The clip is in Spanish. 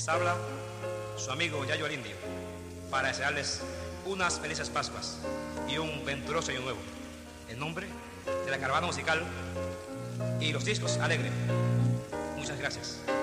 Les habla su amigo Yayo el Indio para desearles unas felices Pascuas y un venturoso año nuevo en nombre de la caravana musical y los discos Alegre. Muchas gracias.